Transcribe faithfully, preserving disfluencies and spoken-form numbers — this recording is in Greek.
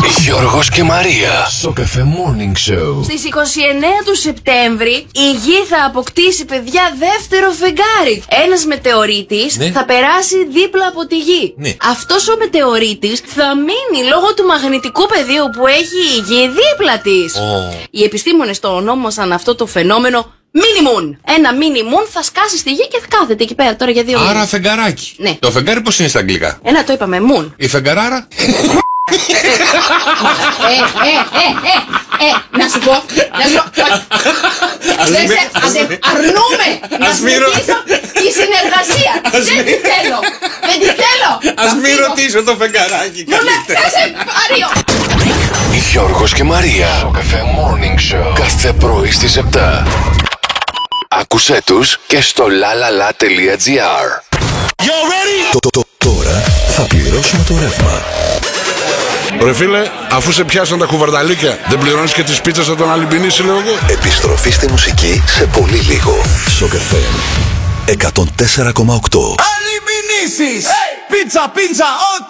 Γιώργος και Μαρία στο Cafe Morning Show. Στις είκοσι εννέα του Σεπτέμβρη η Γη θα αποκτήσει, παιδιά, δεύτερο φεγγάρι. Ένας μετεωρίτης ναι. θα περάσει δίπλα από τη Γη. Ναι. Αυτός ο μετεωρίτης θα μείνει λόγω του μαγνητικού πεδίου που έχει η Γη δίπλα της. Oh. Οι επιστήμονες το ονόμασαν αυτό το φαινόμενο Mini Moon. Ένα Mini Moon θα σκάσει στη Γη και θα κάθεται εκεί πέρα τώρα για δύο μήνες. Άρα φεγγαράκι. Ναι. Το φεγγάρι πώς είναι στα αγγλικά? Ένα το είπαμε, Moon. Η φεγγαράρα. ε, ε, ε, ε, ε, να σου πω, να σου πω, δεν σε, ας σε αρνούμε να συνεχίσω τη συνεργασία. Δεν τη θέλω, δεν τη θέλω. Ας μην ρωτήσω το φεγγαράκι καλύτερα. Γιώργος και Μαρία στο Cafe Morning Show. Κάθε πρωί στις επτά. Άκουσέ τους και στο lalala.gr. Τώρα θα πληρώσουμε το ρεύμα. Ρε φίλε, αφού σε πιάσαν τα κουβαρδαλίκια, δεν πληρώνεις και τις πίτσες θα τον αλυμπινίσει, λέω εγώ. Επιστροφή στη μουσική σε πολύ λίγο. Στο Cafe εκατόν τέσσερα κόμμα οκτώ. Αλυμπινίσεις! Πίτσα, πίτσα, ό,τι